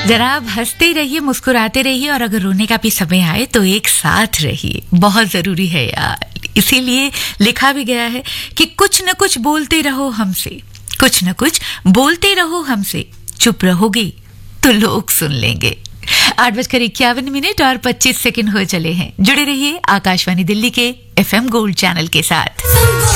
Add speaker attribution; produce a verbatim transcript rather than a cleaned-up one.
Speaker 1: जनाब हंसते रहिए, मुस्कुराते रहिए और अगर रोने का भी समय आए तो एक साथ रहिए, बहुत जरूरी है यार। इसीलिए लिखा भी गया है कि कुछ न कुछ बोलते रहो हमसे, कुछ न कुछ बोलते रहो हमसे, चुप रहोगे तो लोग सुन लेंगे। आठ बजकर इक्यावन मिनट और पच्चीस सेकंड हो चले हैं। जुड़े रहिए आकाशवाणी दिल्ली के एफ एम गोल्ड चैनल के साथ।